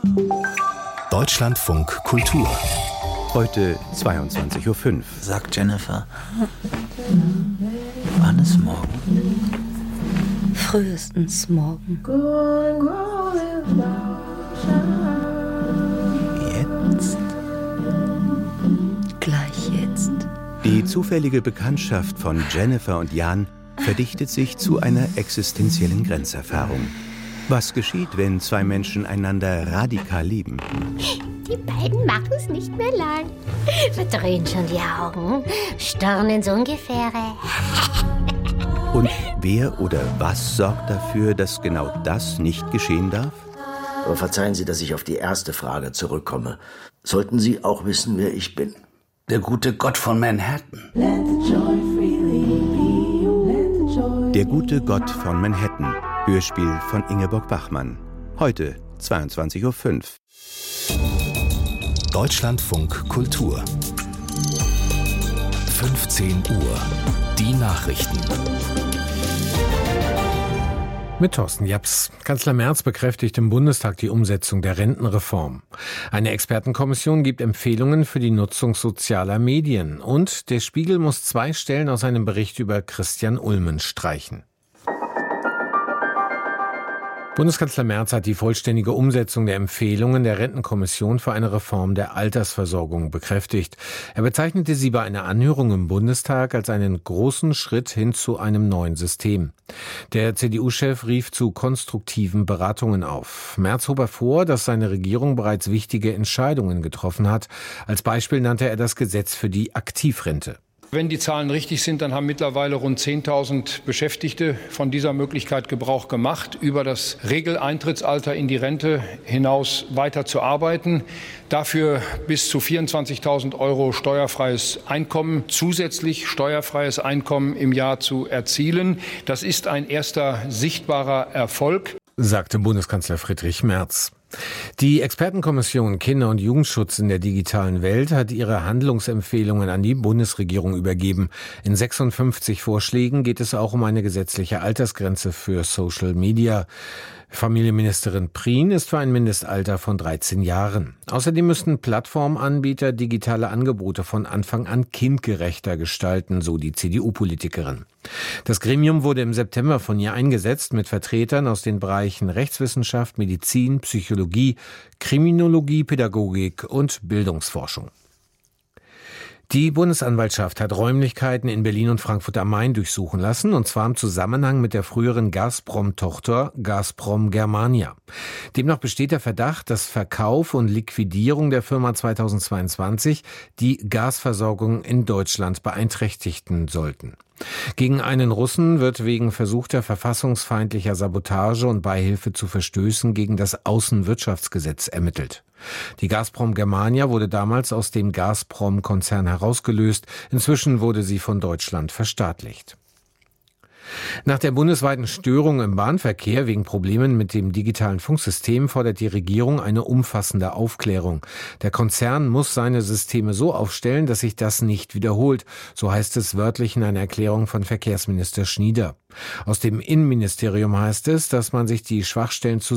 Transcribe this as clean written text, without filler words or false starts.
Deutschlandfunk Kultur. Heute 22:05 Uhr. Sagt Jennifer, wann ist morgen? Frühestens morgen. Jetzt? Gleich jetzt. Die zufällige Bekanntschaft von Jennifer und Jan verdichtet sich zu einer existenziellen Grenzerfahrung. Was geschieht, wenn zwei Menschen einander radikal lieben? Die beiden machen es nicht mehr lang. Verdrehen schon die Augen, starren ins Ungefähre. Und wer oder was sorgt dafür, dass genau das nicht geschehen darf? Aber verzeihen Sie, dass ich auf die erste Frage zurückkomme. Sollten Sie auch wissen, wer ich bin? Der gute Gott von Manhattan. Der gute Gott von Manhattan. Hörspiel von Ingeborg Bachmann. Heute 22:05 Uhr. Deutschlandfunk Kultur. 15 Uhr. Die Nachrichten. Mit Thorsten Japs. Kanzler Merz bekräftigt im Bundestag die Umsetzung der Rentenreform. Eine Expertenkommission gibt Empfehlungen für die Nutzung sozialer Medien. Und der Spiegel muss 2 Stellen aus einem Bericht über Christian Ulmen streichen. Bundeskanzler Merz hat die vollständige Umsetzung der Empfehlungen der Rentenkommission für eine Reform der Altersversorgung bekräftigt. Er bezeichnete sie bei einer Anhörung im Bundestag als einen großen Schritt hin zu einem neuen System. Der CDU-Chef rief zu konstruktiven Beratungen auf. Merz hob hervor, dass seine Regierung bereits wichtige Entscheidungen getroffen hat. Als Beispiel nannte er das Gesetz für die Aktivrente. Wenn die Zahlen richtig sind, dann haben mittlerweile rund 10.000 Beschäftigte von dieser Möglichkeit Gebrauch gemacht, über das Regeleintrittsalter in die Rente hinaus weiter zu arbeiten. Dafür bis zu 24.000 € steuerfreies Einkommen, zusätzlich steuerfreies Einkommen im Jahr zu erzielen. Das ist ein erster sichtbarer Erfolg, sagte Bundeskanzler Friedrich Merz. Die Expertenkommission Kinder- und Jugendschutz in der digitalen Welt hat ihre Handlungsempfehlungen an die Bundesregierung übergeben. In 56 Vorschlägen geht es auch um eine gesetzliche Altersgrenze für Social Media. Familienministerin Prien ist für ein Mindestalter von 13 Jahren. Außerdem müssten Plattformanbieter digitale Angebote von Anfang an kindgerechter gestalten, so die CDU-Politikerin. Das Gremium wurde im September von ihr eingesetzt mit Vertretern aus den Bereichen Rechtswissenschaft, Medizin, Psychologie, Kriminologie, Pädagogik und Bildungsforschung. Die Bundesanwaltschaft hat Räumlichkeiten in Berlin und Frankfurt am Main durchsuchen lassen, und zwar im Zusammenhang mit der früheren Gazprom-Tochter Gazprom Germania. Demnach besteht der Verdacht, dass Verkauf und Liquidierung der Firma 2022 die Gasversorgung in Deutschland beeinträchtigen sollten. Gegen einen Russen wird wegen versuchter verfassungsfeindlicher Sabotage und Beihilfe zu Verstößen gegen das Außenwirtschaftsgesetz ermittelt. Die Gazprom Germania wurde damals aus dem Gazprom-Konzern herausgelöst. Inzwischen wurde sie von Deutschland verstaatlicht. Nach der bundesweiten Störung im Bahnverkehr wegen Problemen mit dem digitalen Funksystem fordert die Regierung eine umfassende Aufklärung. Der Konzern muss seine Systeme so aufstellen, dass sich das nicht wiederholt. So heißt es wörtlich in einer Erklärung von Verkehrsminister Schnieder. Aus dem Innenministerium heißt es, dass man sich die Schwachstellen